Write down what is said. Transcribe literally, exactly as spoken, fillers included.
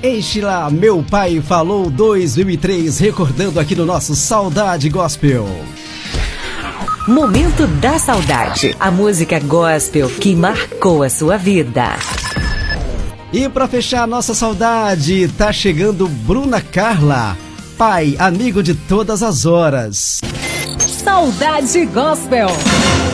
Enche lá, Meu Pai Falou dois mil e três, recordando aqui no nosso Saudade Gospel. Momento da Saudade, a música gospel que marcou a sua vida. E para fechar a nossa saudade, tá chegando Bruna Carla, Pai, amigo de todas as horas. Saudade Gospel.